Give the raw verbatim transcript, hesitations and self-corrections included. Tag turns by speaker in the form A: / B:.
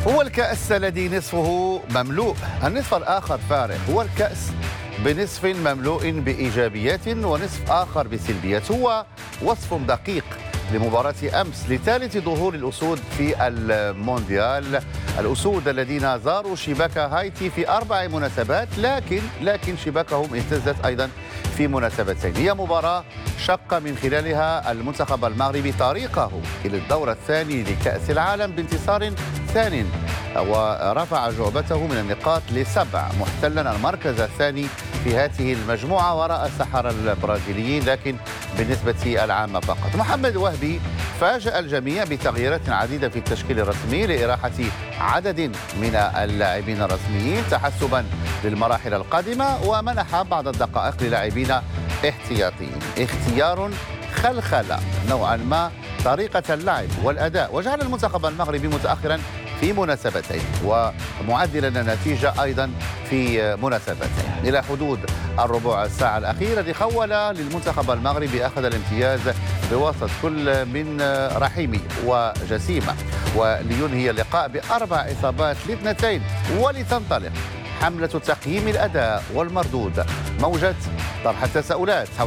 A: هو الكأس الذي نصفه مملوء، النصف الآخر فارغ. هو الكأس بنصف مملوء بإيجابيات ونصف آخر بسلبيات. هو وصف دقيق لمباراة أمس لثالث ظهور الأسود في المونديال، الأسود الذين زاروا شباك هايتي في أربع مناسبات، لكن لكن شباكهم اهتزت أيضا في مناسبتين. هي مباراة شق من خلالها المنتخب المغربي طريقه إلى الدور الثاني لكأس العالم بانتصار ثان، ورفع جعبته من النقاط لسبع، محتلا المركز الثاني في هذه المجموعة وراء السحرة البرازيليين، لكن بالنسبة العامة فقط. محمد الوهبي فاجأ الجميع بتغييرات عديدة في التشكيل الرسمي لإراحة عدد من اللاعبين الرسميين تحسبا للمراحل القادمة، ومنح بعض الدقائق للاعبين احتياطيين. اختيار خلخل نوعا ما طريقة اللعب والأداء، وجعل المنتخب المغربي متأخرا في مناسبتين ومعدلا النتيجة أيضا في مناسبتين. إلى حدود الربع الساعة الأخيرة الذي خول للمنتخب المغربي أخذ الامتياز بواسطة كل من رحيمي وجسيمة، ولينهي اللقاء بأربع إصابات لاثنتين، ولتنطلق حملة تقييم الأداء والمردود، موجة طرح التساؤلات حول